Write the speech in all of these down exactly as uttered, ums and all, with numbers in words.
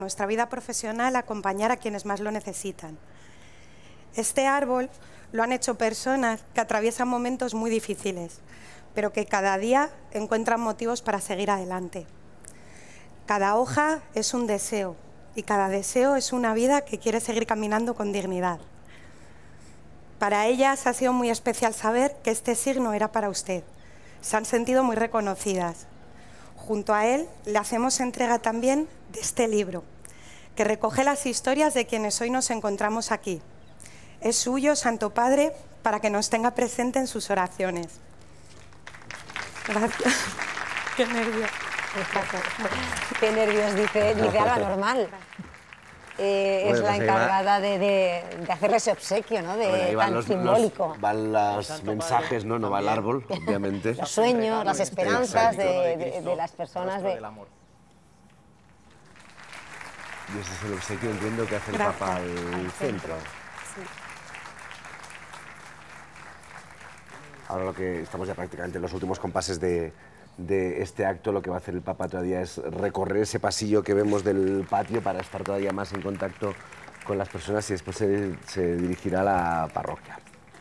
nuestra vida profesional, acompañar a quienes más lo necesitan. Este árbol lo han hecho personas que atraviesan momentos muy difíciles, pero que cada día encuentran motivos para seguir adelante. Cada hoja es un deseo y cada deseo es una vida que quiere seguir caminando con dignidad. Para ellas ha sido muy especial saber que este signo era para usted. Se han sentido muy reconocidas. Junto a él le hacemos entrega también de este libro, que recoge las historias de quienes hoy nos encontramos aquí. Es suyo, Santo Padre, para que nos tenga presente en sus oraciones. Gracias. Qué nervios. Qué nervios, dice, dice Alba, normal. Eh, bueno, es la encargada de, de, de hacerle ese obsequio, ¿no? De bueno, tan los, simbólico. Los, van los mensajes, ¿no? No va el árbol, obviamente. Los sueños, las esperanzas de, de, de las personas. De... Y ese es el obsequio, entiendo, que hace el Gracias. Papa al, al centro. Sí. Ahora lo que estamos ya prácticamente en los últimos compases de, de este acto, lo que va a hacer el Papa todavía es recorrer ese pasillo que vemos del patio para estar todavía más en contacto con las personas y después se, se dirigirá a la parroquia.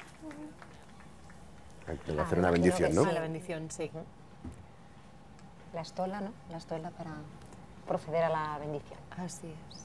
Hay que hacer una bendición, ¿no? Sí, la bendición, sí. La estola, ¿no? La estola para proceder a la bendición. Así es.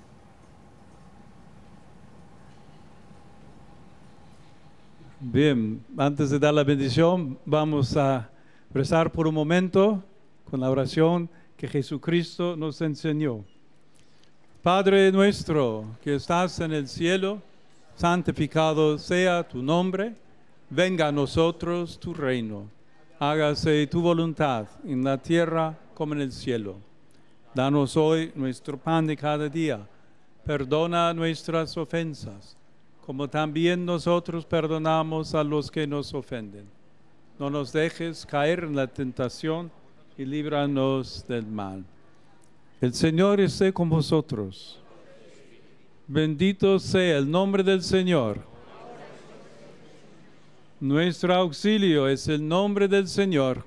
Bien, antes de dar la bendición, vamos a rezar por un momento con la oración que Jesucristo nos enseñó. Padre nuestro que estás en el cielo, santificado sea tu nombre, venga a nosotros tu reino, hágase tu voluntad en la tierra como en el cielo. Danos hoy nuestro pan de cada día, perdona nuestras ofensas, como también nosotros perdonamos a los que nos ofenden. No nos dejes caer en la tentación y líbranos del mal. El Señor esté con vosotros. Bendito sea el nombre del Señor. Nuestro auxilio es el nombre del Señor.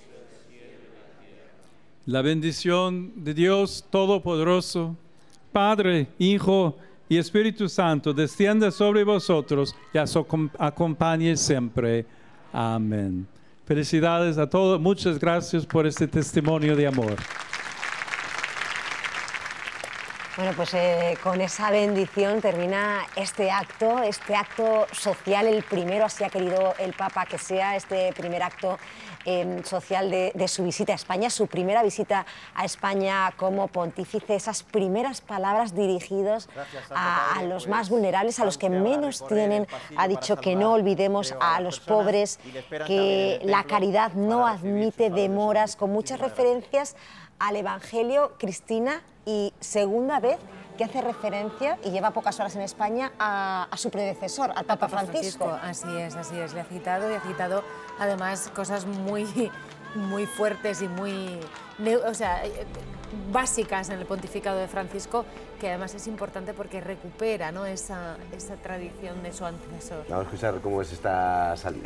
La bendición de Dios Todopoderoso, Padre, Hijo y Espíritu Santo, descienda sobre vosotros y os acompañe siempre. Amén. Felicidades a todos. Muchas gracias por este testimonio de amor. Bueno, pues eh, con esa bendición termina este acto, este acto social, el primero, así ha querido el Papa que sea este primer acto eh, social de, de su visita a España, su primera visita a España como pontífice, esas primeras palabras dirigidas a, a los más vulnerables, a los que menos tienen. Ha dicho que no olvidemos a los pobres, que la caridad no admite demoras, con muchas referencias al Evangelio. Cristina, y segunda vez que hace referencia, y lleva pocas horas en España, a, a su predecesor, al Papa, Papa Francisco. Francisco. Así es, así es. Le ha citado y ha citado además cosas muy, muy fuertes y muy, o sea, básicas en el pontificado de Francisco, que además es importante porque recupera, ¿no?, esa, esa tradición de su antecesor. Vamos a escuchar cómo es esta salida.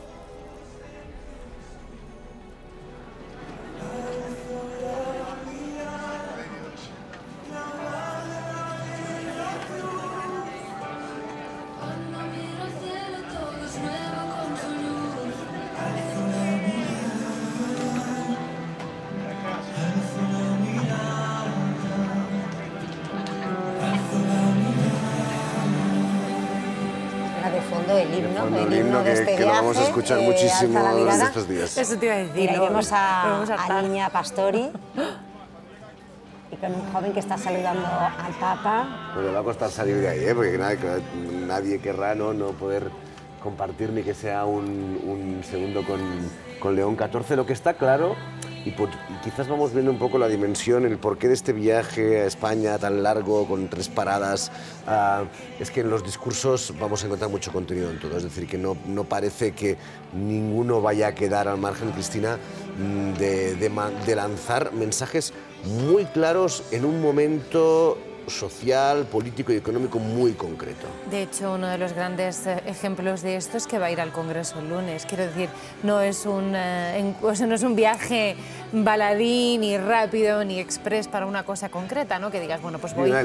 El himno, el el himno himno que, de este que viaje, lo vamos a escuchar eh, muchísimo en estos días. Eso te iba a decir. Mira, vemos a, a, a Niña Pastori y con un joven que está saludando al Papa. Pues le va a costar salir de ahí, ¿eh? Porque nadie, nadie querrá no, no poder compartir ni que sea un, un segundo con, con León catorce. Lo que está claro, y, por, y quizás vamos viendo un poco la dimensión, el porqué de este viaje a España tan largo, con tres paradas, uh, es que en los discursos vamos a encontrar mucho contenido en todo. Es decir, que no, no parece que ninguno vaya a quedar al margen, Cristina, de, de, de lanzar mensajes muy claros en un momento social, político y económico muy concreto. De hecho, uno de los grandes eh, ejemplos de esto es que va a ir al Congreso el lunes. Quiero decir, no es un, eh, en, o sea, no es un viaje baladí, ni rápido, ni express para una cosa concreta, ¿no? Que digas, bueno, pues voy...